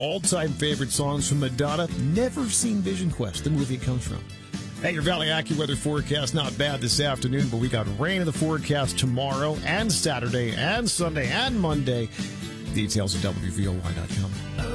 all-time favorite songs from Madonna. Never seen Vision Quest, the movie it comes from. Hey, your Valley AccuWeather forecast, not bad this afternoon, but we got rain in the forecast tomorrow and Saturday and Sunday and Monday. Details at WVOY.com.